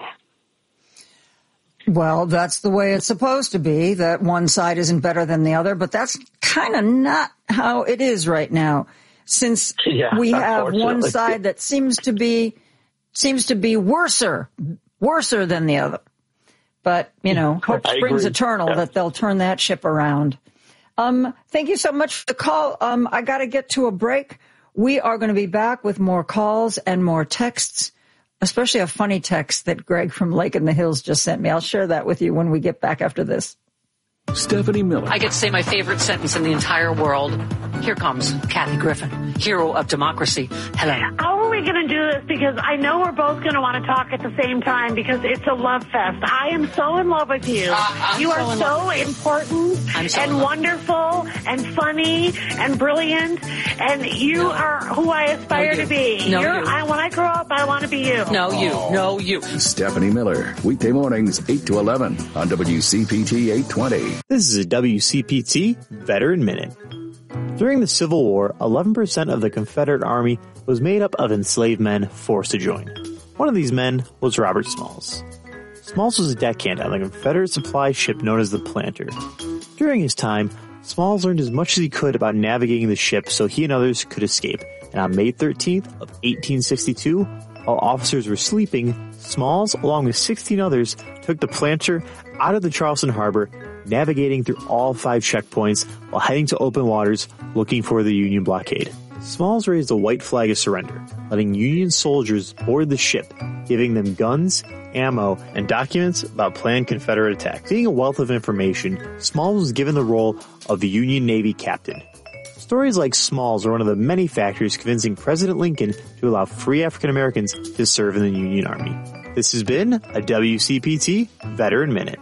Well, that's the way it's supposed to be, that one side isn't better than the other, but that's kind of not how it is right now, since yeah, we have one side that seems to be seems to be worser, worser than the other. But, you know, hope springs eternal yeah. that they'll turn that ship around. Um, thank you so much for the call. Um, I got to get to a break. We are going to be back with more calls and more texts, especially a funny text that Greg from Lake in the Hills just sent me. I'll share that with you when we get back after this. Stephanie Miller. I get to say my favorite sentence in the entire world. Here comes Kathy Griffin, hero of democracy. Hello. How are we going to do this? Because I know we're both going to want to talk at the same time because it's a love fest. I am so in love with you. Uh, you are so, so important so and wonderful and funny and brilliant, and you no. are who I aspire no, to be. No, You're, you. I, when I grow up, I want to be you. No, you. No, you. Stephanie Miller, weekday mornings, eight to eleven on W C P T eight twenty. This is a W C P T Veteran Minute. During the Civil War, eleven percent of the Confederate Army was made up of enslaved men forced to join. One of these men was Robert Smalls. Smalls was a deckhand on the Confederate supply ship known as the Planter. During his time, Smalls learned as much as he could about navigating the ship so he and others could escape, and on May thirteenth of eighteen sixty-two, while officers were sleeping, Smalls, along with sixteen others, took the Planter out of the Charleston harbor, navigating through all five checkpoints while heading to open waters looking for the Union blockade. Smalls raised a white flag of surrender, letting Union soldiers board the ship, giving them guns, ammo, and documents about planned Confederate attacks. Being a wealth of information, Smalls was given the role of the Union Navy captain. Stories like Smalls are one of the many factors convincing President Lincoln to allow free African Americans to serve in the Union Army. This has been a W C P T Veteran Minute.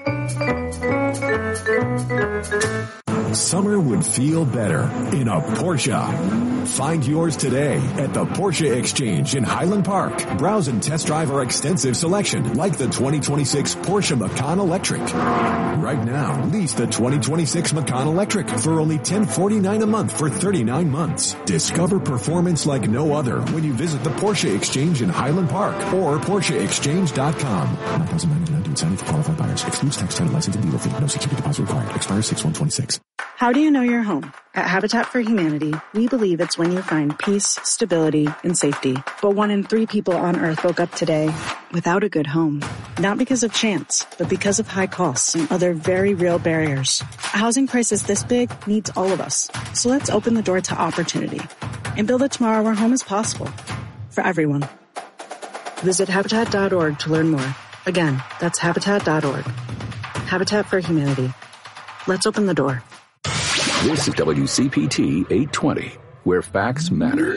Summer would feel better in a Porsche. Find yours today at the Porsche Exchange in Highland Park. Browse and test drive our extensive selection, like the twenty twenty-six Porsche Macan Electric. Right now, lease the twenty twenty-six Macan Electric for only ten forty-nine a month for thirty-nine months. Discover performance like no other when you visit the Porsche Exchange in Highland Park or Porsche Exchange dot com. nine thousand nine hundred ninety-nine dollars for qualified buyers. Excludes tax title license and dealer fee. No security deposit required. Expires six one twenty-six. How do you know you're home? At Habitat for Humanity, we believe it's when you find peace, stability, and safety. But one in three people on Earth woke up today without a good home. Not because of chance, but because of high costs and other very real barriers. A housing crisis this big needs all of us. So let's open the door to opportunity and build a tomorrow where home is possible for everyone. Visit Habitat dot org to learn more. Again, that's Habitat dot org. Habitat for Humanity. Let's open the door. This is W C P T eight twenty, where facts matter.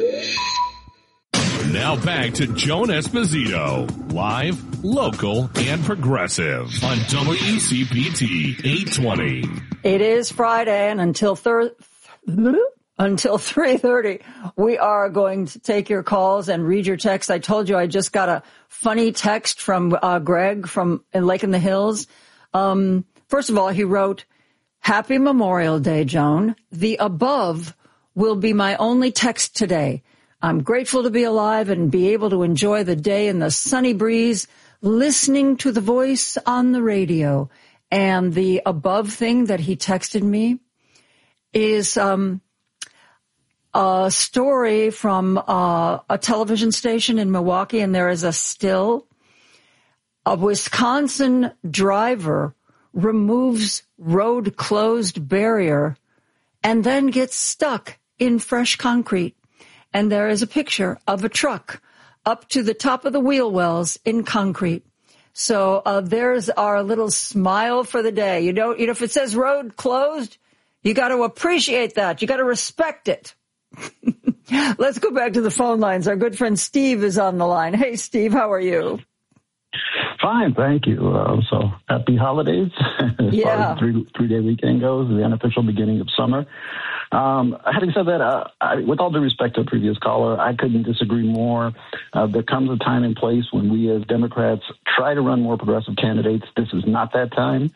Now back to Joan Esposito, live, local, and progressive on W C P T eight twenty. It is Friday, and until thir- until three thirty, we are going to take your calls and read your texts. I told you I just got a funny text from uh, Greg from Lake in the Hills. Um, first of all, he wrote, "Happy Memorial Day, Joan. The above will be my only text today. I'm grateful to be alive and be able to enjoy the day in the sunny breeze, listening to the voice on the radio." And the above thing that he texted me is um, a story from uh, a television station in Milwaukee, and there is a still. A Wisconsin driver removes road closed barrier and then gets stuck in fresh concrete. And there is a picture of a truck up to the top of the wheel wells in concrete. So uh, there's our little smile for the day. You know, you know, if it says road closed, you got to appreciate that. You got to respect it. Let's go back to the phone lines. Our good friend Steve is on the line. Hey, Steve, how are you? Fine, thank you. Uh, so happy holidays as yeah. far as three, three-day weekend goes, the unofficial beginning of summer. Um, having said that, uh, I, with all due respect to the previous caller, I couldn't disagree more. Uh, there comes a time and place when we as Democrats try to run more progressive candidates. This is not that time.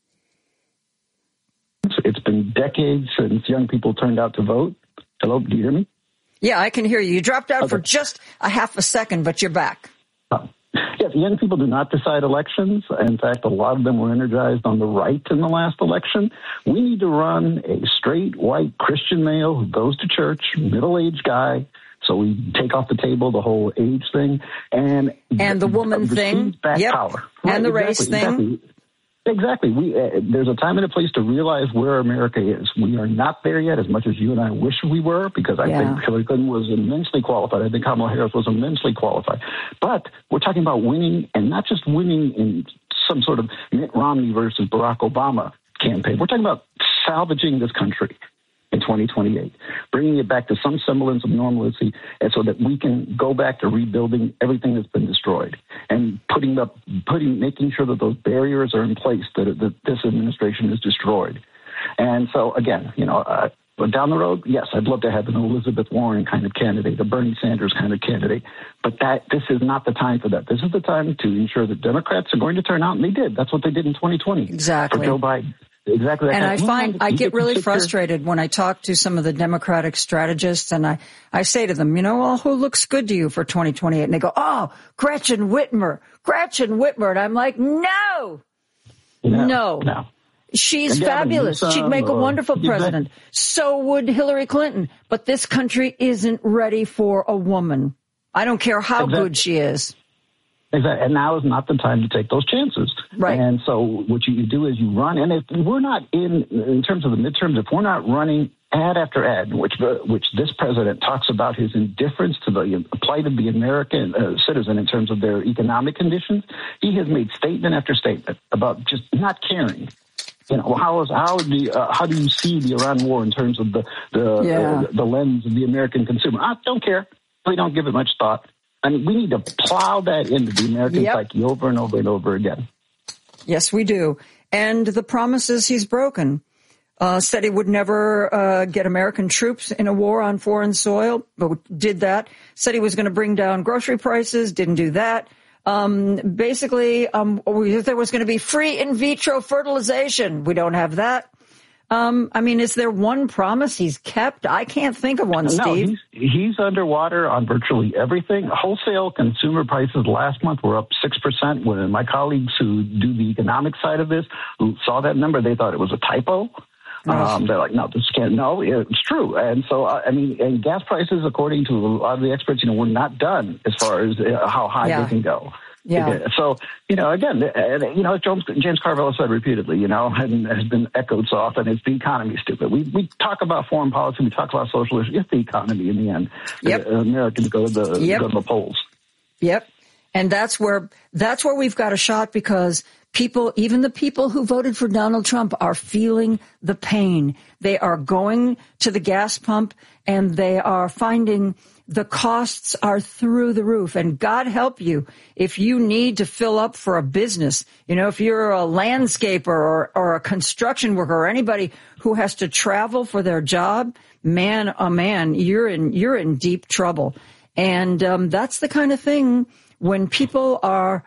It's been decades since young people turned out to vote. Hello, do you hear me? Yeah, I can hear you. You dropped out okay. for just a half a second, but you're back. Uh, yes, young people do not decide elections. In fact, a lot of them were energized on the right in the last election. We need to run a straight, white, Christian male who goes to church, middle-aged guy. So we take off the table the whole age thing. And, and the woman thing. Back yep. power. And right, the exactly, race thing. Exactly. Exactly. We uh, there's a time and a place to realize where America is. We are not there yet, as much as you and I wish we were, because I yeah. think Hillary Clinton was immensely qualified. I think Kamala Harris was immensely qualified. But we're talking about winning, and not just winning in some sort of Mitt Romney versus Barack Obama campaign. We're talking about salvaging this country in twenty twenty-eight, bringing it back to some semblance of normalcy, and so that we can go back to rebuilding everything that's been destroyed and putting up, putting, making sure that those barriers are in place that, that this administration is destroyed. And so, again, you know, uh, down the road, yes, I'd love to have an Elizabeth Warren kind of candidate, a Bernie Sanders kind of candidate, but that this is not the time for that. This is the time to ensure that Democrats are going to turn out, and they did. That's what they did in twenty twenty exactly. for Joe Biden. Exactly. And I find I get really picture. frustrated when I talk to some of the Democratic strategists, and I, I say to them, you know, well, who looks good to you for twenty twenty-eight? And they go, oh, Gretchen Whitmer, Gretchen Whitmer. And I'm like, no, no, no. no. She's fabulous. She'd make a wonderful president. So would Hillary Clinton. But this country isn't ready for a woman. I don't care how exactly. good she is. Exactly. And now is not the time to take those chances. Right. And so what you do is you run. And if we're not in, in terms of the midterms, if we're not running ad after ad, which which this president talks about his indifference to the plight of the American uh, citizen in terms of their economic conditions, he has made statement after statement about just not caring. You know, how is how do you, uh, how do you see the Iran war in terms of the the, yeah. uh, the lens of the American consumer? I don't care. We don't give it much thought. I mean, we need to plow that into the American yep. psyche over and over and over again. Yes, we do. And the promises he's broken. Uh, said he would never uh, get American troops in a war on foreign soil, but did that. Said he was going to bring down grocery prices, didn't do that. Um, basically, um, there was going to be free in vitro fertilization. We don't have that. Um, I mean, is there one promise he's kept? I can't think of one, no, Steve. He's, he's underwater on virtually everything. Wholesale consumer prices last month were up six percent. When my colleagues who do the economic side of this, who saw that number, they thought it was a typo. Um, they're like, no, this can't, no, it's true. And so, uh, I mean, and gas prices, according to a lot of the experts, you know, we're not done as far as uh, how high yeah. they can go. Yeah. So, you know, again, uh, you know, as James, James Carville said repeatedly, you know, and has been echoed so often, it's the economy stupid. We we talk about foreign policy, we talk about social issues. It's the economy in the end. Yep. Uh, Americans go to the yep. go to the polls. Yep. And that's where that's where we've got a shot, because people, even the people who voted for Donald Trump, are feeling the pain. They are going to the gas pump and they are finding the costs are through the roof. And God help you if you need to fill up for a business. You know, if you're a landscaper or, or a construction worker or anybody who has to travel for their job, man, oh man, you're in you're in deep trouble. And um, that's the kind of thing when people are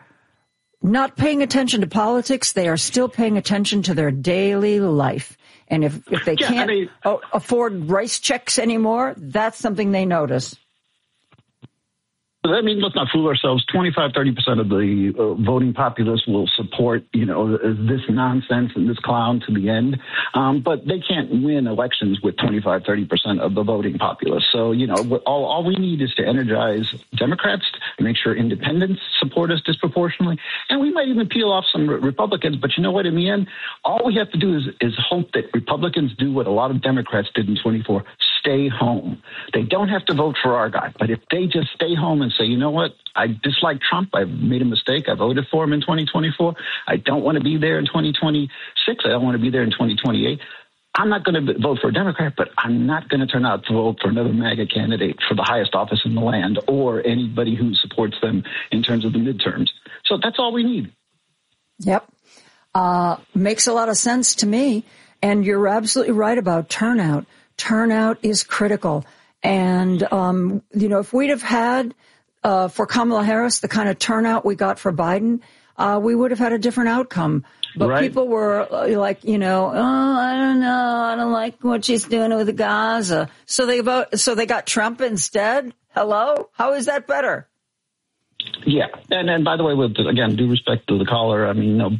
not paying attention to politics, they are still paying attention to their daily life. And if, if they yeah, can't I mean, o- afford rice checks anymore, that's something they notice. I mean, let's not fool ourselves. twenty-five, thirty percent of the uh, voting populace will support, you know, this nonsense and this clown to the end. Um, but they can't win elections with twenty-five, thirty percent of the voting populace. So, you know, all, all we need is to energize Democrats, make sure independents support us disproportionately. And we might even peel off some Republicans. But you know what? In the end, all we have to do is, is hope that Republicans do what a lot of Democrats did in twenty-four. Stay home. They don't have to vote for our guy, but if they just stay home and say, you know what, I dislike Trump, I made a mistake, I voted for him in twenty twenty-four, I don't want to be there in twenty twenty-six, I don't want to be there in twenty twenty-eight, I'm not going to vote for a Democrat, but I'm not going to turn out to vote for another MAGA candidate for the highest office in the land or anybody who supports them in terms of the midterms. So that's all we need. Yep. Uh, makes a lot of sense to me. And you're absolutely right about turnout. Turnout is critical. And, um, you know, if we'd have had uh, for Kamala Harris the kind of turnout we got for Biden, uh, we would have had a different outcome. But right. people were like, you know, oh, I don't know, I don't like what she's doing with Gaza. So they vote. So they got Trump instead. Hello, how is that better? Yeah, and and by the way, with again due respect to the caller, I mean, you know,